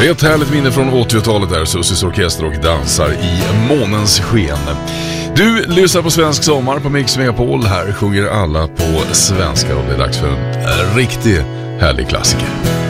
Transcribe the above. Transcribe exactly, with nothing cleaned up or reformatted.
Ett härligt minne från åttiotalet där Susis orkester och dansar i månens sken. Du lyssnar på Svensk sommar på Mix Megapol. Här sjunger alla på svenska och det är dags för en riktig härlig klassiker.